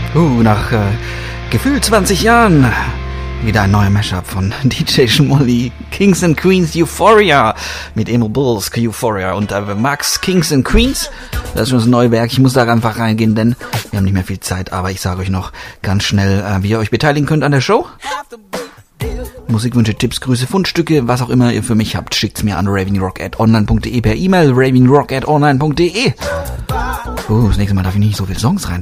Nach gefühlt 20 Jahren wieder ein neuer Mashup von DJ Schmolli. Kings and Queens Euphoria mit Emil Bulls Euphoria und Max Kings and Queens. Das ist schon das neue Werk. Ich muss da einfach reingehen, denn wir haben nicht mehr viel Zeit. Aber ich sage euch noch ganz schnell, wie ihr euch beteiligen könnt an der Show. Musikwünsche, Tipps, Grüße, Fundstücke, was auch immer ihr für mich habt, schickt's mir an ravingrock@online.de per E-Mail, ravingrock@online.de. Das nächste Mal darf ich nicht so viele Songs rein